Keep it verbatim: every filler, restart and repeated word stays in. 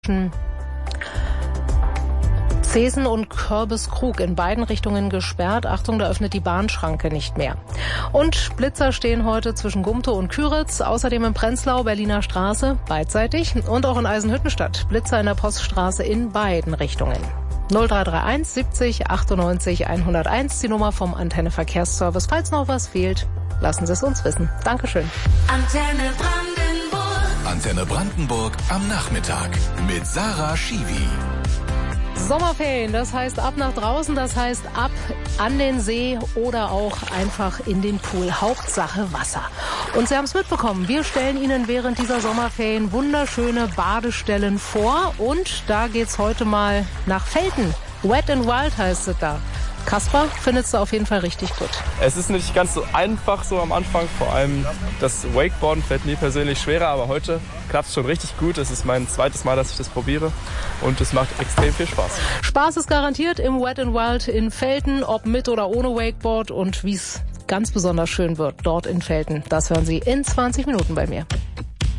Zeesen und Körbeskrug in beiden Richtungen gesperrt. Achtung, da öffnet die Bahnschranke nicht mehr. Und Blitzer stehen heute zwischen Gumtow und Küritz, außerdem in Prenzlau, Berliner Straße, beidseitig, und auch in Eisenhüttenstadt. Blitzer in der Poststraße in beiden Richtungen. null drei drei eins siebzig achtundneunzig hunderteins, die Nummer vom Antenne Verkehrsservice. Falls noch was fehlt, lassen Sie es uns wissen. Dankeschön. Antenne Brandenburg. Antenne Brandenburg am Nachmittag mit Sarah Schiwi. Sommerferien, das heißt ab nach draußen, das heißt ab an den See oder auch einfach in den Pool. Hauptsache Wasser. Und Sie haben es mitbekommen, wir stellen Ihnen während dieser Sommerferien wunderschöne Badestellen vor. Und da geht's heute mal nach Velten. Wet and Wild heißt es da. Kaspar, findest du auf jeden Fall richtig gut. Es ist nicht ganz so einfach so am Anfang, vor allem das Wakeboarden fällt mir persönlich schwerer, aber heute klappt es schon richtig gut. Es ist mein zweites Mal, dass ich das probiere und es macht extrem viel Spaß. Spaß ist garantiert im Wet and Wild in Velten, ob mit oder ohne Wakeboard, und wie es ganz besonders schön wird dort in Velten. Das hören Sie in zwanzig Minuten bei mir.